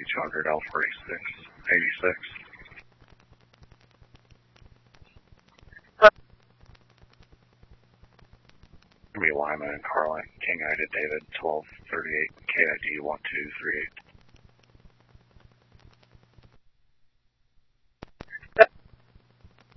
200 L46 86. Be Lima and Carlin, King Ida David 1238, KID 1238.